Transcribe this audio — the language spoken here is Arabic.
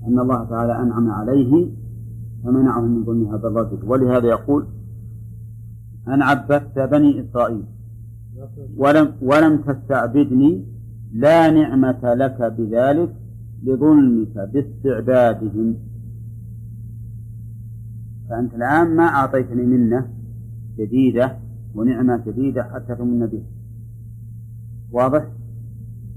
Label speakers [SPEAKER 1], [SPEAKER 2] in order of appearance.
[SPEAKER 1] أن الله تعالى أنعم عليه فمنعه من ظلم هذا الرجل. ولهذا يقول أن عبدت بني إسرائيل ولم تستعبدني لا نعمة لك بذلك لظلمك باستعبادهم. فأنت الآن ما أعطيتني منة جديدة ونعمة جديدة حتى تمن بها. واضح؟